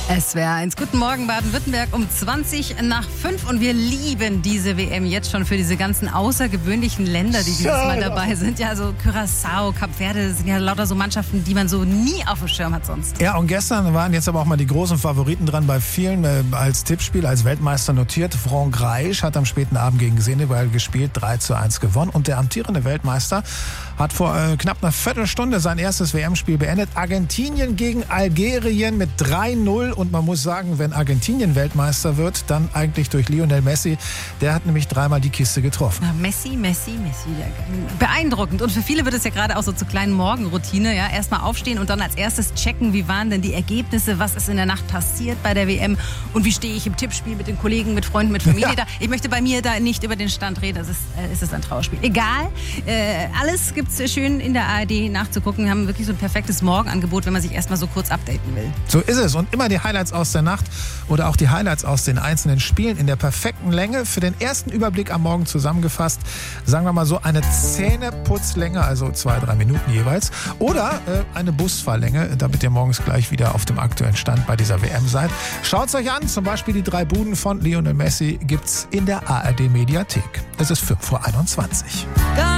SWR1, guten Morgen Baden-Württemberg um 5:20 und wir lieben diese WM jetzt schon für diese ganzen außergewöhnlichen Länder, die dieses Mal dabei sind. Ja, so Curaçao, Kap Verde, das sind ja lauter so Mannschaften, die man so nie auf dem Schirm hat sonst. Ja, und gestern waren jetzt aber auch mal die großen Favoriten dran bei vielen als Tippspiel, als Weltmeister notiert. Frankreich hat am späten Abend gegen Senegal gespielt, 3:1 gewonnen und der amtierende Weltmeister hat vor knapp einer Viertelstunde sein erstes WM-Spiel beendet. Argentinien gegen Algerien mit 3:0 und man muss sagen, wenn Argentinien Weltmeister wird, dann eigentlich durch Lionel Messi. Der hat nämlich dreimal die Kiste getroffen. Na, Messi. Beeindruckend. Und für viele wird es ja gerade auch so zur kleinen Morgenroutine. Ja? Erstmal aufstehen und dann als erstes checken, wie waren denn die Ergebnisse, was ist in der Nacht passiert bei der WM und wie stehe ich im Tippspiel mit den Kollegen, mit Freunden, mit Familie da. Ich möchte bei mir da nicht über den Stand reden, das ist ein Trauerspiel. Egal, alles gibt es schön in der ARD nachzugucken. Wir haben wirklich so ein perfektes Morgenangebot, wenn man sich erstmal so kurz updaten will. So ist es. Und immer die Highlights aus der Nacht oder auch die Highlights aus den einzelnen Spielen in der perfekten Länge. Für den ersten Überblick am Morgen zusammengefasst, sagen wir mal so eine Zähneputzlänge, also 2-3 Minuten jeweils. Oder eine Busfahrlänge, damit ihr morgens gleich wieder auf dem aktuellen Stand bei dieser WM seid. Schaut es euch an, zum Beispiel die 3 Buden von Lionel Messi gibt's in der ARD Mediathek. Es ist 5:21 Uhr.